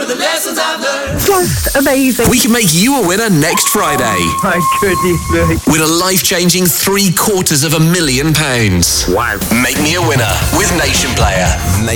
with the lessons I've learned. Just amazing. We can make you a winner next Friday. My goodness me. With a life-changing £750,000. Wow. Make me a winner with Nation Player.